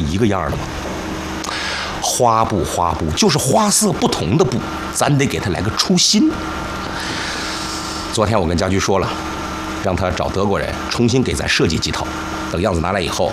一个样的吗？花布就是花色不同的布，咱得给它来个出新。昨天我跟家驹说了，让他找德国人重新给咱设计几套，等样子拿来以后，